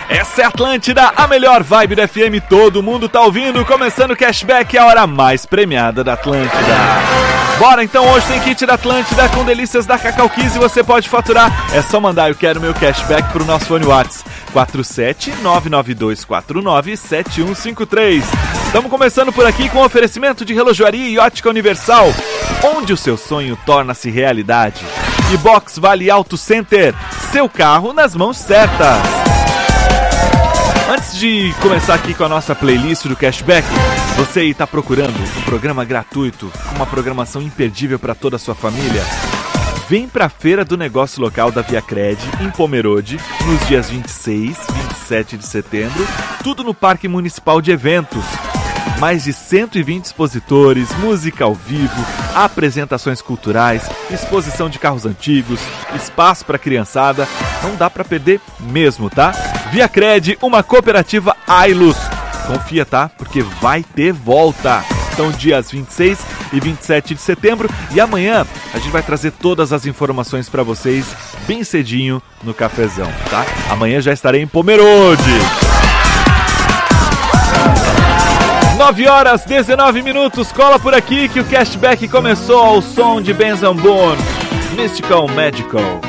Essa é Atlântida, a melhor vibe da FM, todo mundo tá ouvindo, começando o Cashback, a hora mais premiada da Atlântida. Bora então, hoje tem kit da Atlântida com delícias da Cacau Kiss e você pode faturar, é só mandar eu quero meu cashback pro nosso fone WhatsApp 47992497153. Estamos começando por aqui com oferecimento de relojoaria e ótica Universal, onde o seu sonho torna-se realidade. E Box Vale Auto Center, seu carro nas mãos certas. Antes de começar aqui com a nossa playlist do Cashback, você está procurando um programa gratuito, com uma programação imperdível para toda a sua família? Vem para a Feira do Negócio Local da Viacred, em Pomerode, nos dias 26 e 27 de setembro, tudo no Parque Municipal de Eventos. Mais de 120 expositores, música ao vivo, apresentações culturais, exposição de carros antigos, espaço para criançada. Não dá para perder mesmo, tá? Viacred, uma cooperativa Ailus. Confia, tá? Porque vai ter volta. Então, dias 26 e 27 de setembro. E amanhã a gente vai trazer todas as informações para vocês bem cedinho no cafezão, tá? Amanhã já estarei em Pomerode. 9h19, cola por aqui que o Cashback começou ao som de Ben Zambon, Mystical Magical.